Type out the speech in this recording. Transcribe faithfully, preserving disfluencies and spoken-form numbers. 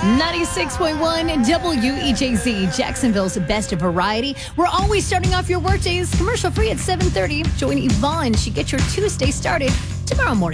ninety-six point one W E J Z, Jacksonville's best variety. We're always starting off your workdays commercial free at seven thirty. Join Yvonne. She gets your Tuesday started tomorrow morning.